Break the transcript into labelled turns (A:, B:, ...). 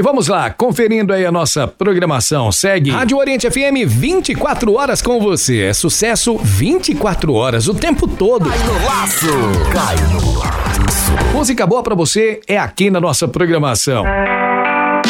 A: E vamos lá, conferindo aí a nossa programação. Segue Rádio Oriente FM 24 horas com você. É sucesso 24 horas, o tempo todo.
B: Cai no laço.
A: Música boa pra você é aqui na nossa programação.